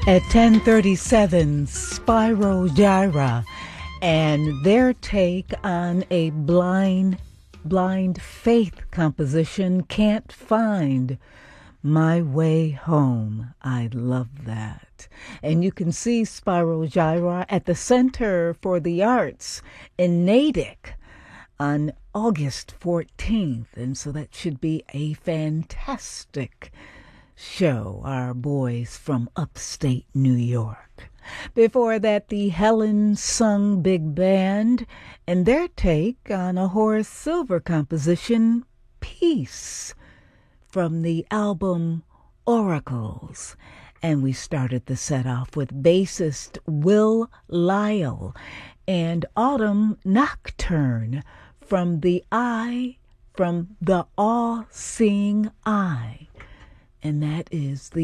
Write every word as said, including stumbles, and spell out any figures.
At ten thirty-seven, Spyro Gyra and their take on a blind, blind faith composition, Can't Find My Way Home. I love that. And you can see Spyro Gyra at the Center for the Arts in Natick on August fourteenth. And so that should be a fantastic show, our boys from upstate New York. Before that, the Helen Sung Big Band and their take on a Horace Silver composition, Peace, from the album Oracles. And we started the set off with bassist Will Lyle and Autumn Nocturne from the Eye, from the All-Seeing Eye. And that is the